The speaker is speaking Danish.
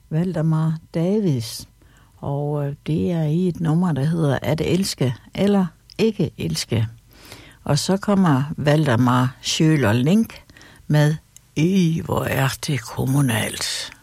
Valdemar Davids. Og det er i et nummer, der hedder At elske eller ikke elske. Og så kommer Valdemar Schøler Link med hvor er det kommunalt.